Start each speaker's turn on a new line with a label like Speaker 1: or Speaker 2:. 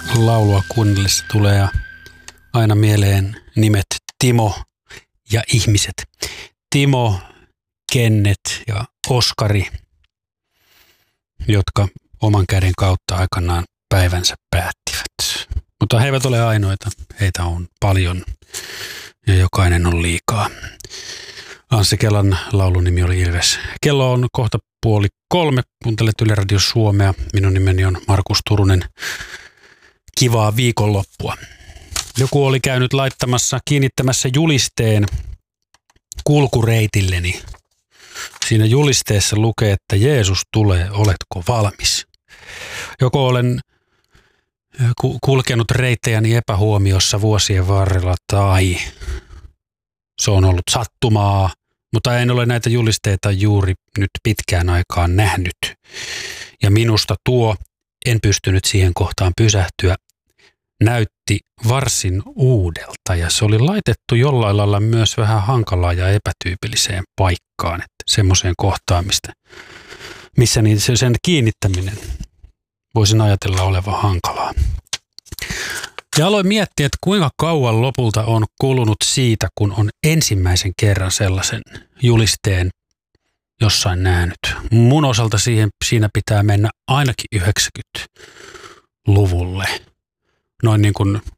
Speaker 1: laulua kuunnellessa tulee aina mieleen nimet Timo ja ihmiset. Timo, Kennet ja Oskari, jotka oman käden kautta aikanaan päivänsä päättivät. Mutta he eivät ole ainoita, heitä on paljon ja jokainen on liikaa. Anssi Kelan laulun nimi oli Ilves. Kello on kohta 2:30. Kuuntelet Yle Radio Suomea. Minun nimeni on Markus Turunen. Kivaa viikonloppua. Joku oli käynyt kiinnittämässä julisteen kulkureitilleni. Siinä julisteessa lukee, että Jeesus tulee, oletko valmis? Joko olen kulkenut reittejäni epähuomiossa vuosien varrella tai se on ollut sattumaa, mutta en ole näitä julisteita juuri nyt pitkään aikaan nähnyt. Ja minusta en pystynyt siihen kohtaan pysähtyä, näytti varsin uudelta ja se oli laitettu jollain lailla myös vähän hankalaa ja epätyypilliseen paikkaan, että semmoiseen kohtaamista, missä niin sen kiinnittäminen voisin ajatella olevan hankalaa. Ja aloin miettiä, että kuinka kauan lopulta on kulunut siitä, kun on ensimmäisen kerran sellaisen julisteen jossain nähnyt. Mun osalta siinä pitää mennä ainakin 90-luvulle. Noin niin kuin